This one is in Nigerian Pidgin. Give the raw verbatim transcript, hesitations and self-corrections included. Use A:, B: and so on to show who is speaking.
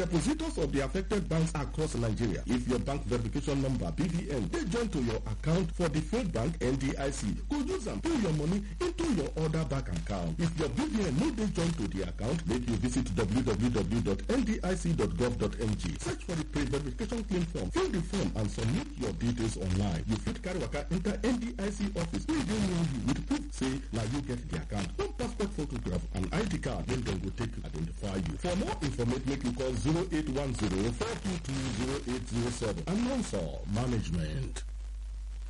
A: Depositors of the affected banks across Nigeria, if your bank verification number B V N dey join to your account for the failed bank N D I C, go use am pay your money into your other bank account. If your B V N no dey join to the account, make you visit w w w dot n d i c dot gov dot n g. Search for the pre-verification claim form, fill the form and submit your details online. You fit carry waka enter N D I C office wey dey near you with proof say na you get the account. One passport photograph and I D card wey dem go take identify you. For more information, make you call zero eight one zero four two two zero eight zero seven. Announcer Management.